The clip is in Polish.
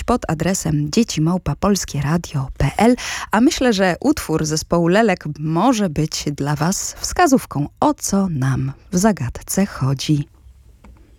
pod adresem dzieci@polskieradio.pl, a myślę, że utwór zespołu Lelek może być dla Was wskazówką, o co nam w zagadce chodzi.